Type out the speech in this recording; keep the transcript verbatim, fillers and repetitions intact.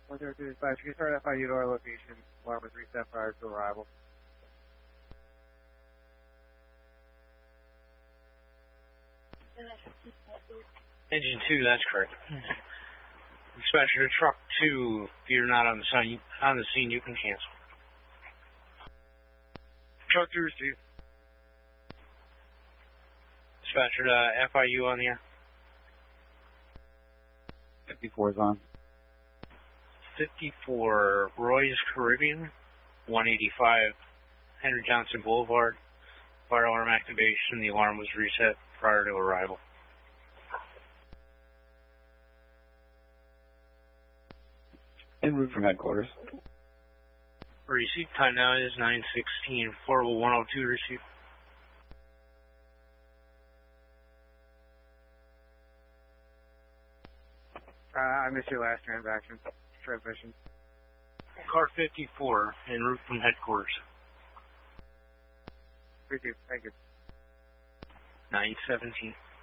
one zero two dispatch, can you start F I U to our location? Alarm was reset prior to arrival. Engine two, that's correct. Dispatcher to truck two, if you're not on the scene, on the scene, you can cancel. Truck two received. Dispatcher to F I U on the air. fifty-four is on. fifty-four, Roy's Caribbean, one eighty-five, Henry Johnson Boulevard. Fire alarm activation, the alarm was reset prior to arrival. En route from headquarters. Receipt time now is nine sixteen, four one oh two receipt. Uh, I missed your last transaction. Transmission. Car fifty-four, en route from headquarters. Thank you. Thank you. nine seventeen.